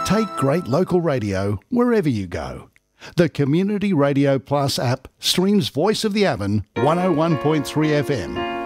Take great local radio wherever you go. The Community Radio Plus app streams Voice of the Avon 101.3 FM.